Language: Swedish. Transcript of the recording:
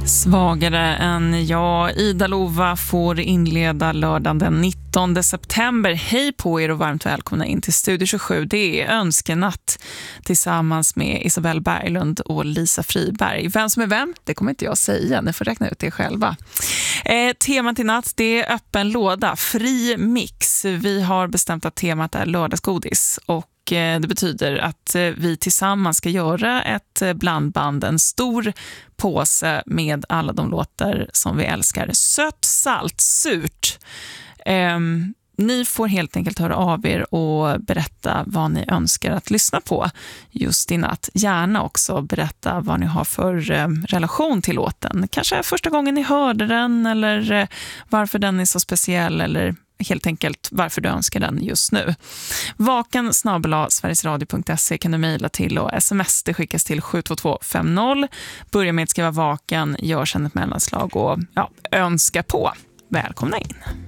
Svagare än jag. Ida Lova får inleda lördagen den 19 september. Hej på er och varmt välkomna in till Studio 27. Det är önskenatt tillsammans med Isabelle Berglund och Lisa Friberg. Vem som är vem, det kommer inte jag säga. Ni får räkna ut det själva. Temat i natt, det är öppen låda, fri mix. Vi har bestämt att temat är lördagsgodis och det betyder att vi tillsammans ska göra ett blandband, en stor påse med alla de låtar som vi älskar. Sött, salt, surt. Ni får helt enkelt höra av er och berätta vad ni önskar att lyssna på just i natt. Gärna också berätta vad ni har för relation till låten. Kanske första gången ni hörde den eller varför den är så speciell eller helt enkelt varför du önskar den just nu. vaken@sverigesradio.se kan du mejla till och sms det skickas till 72250. Börja med att skriva vaken, gör sedan ett mellanslag och önska på. Välkomna in!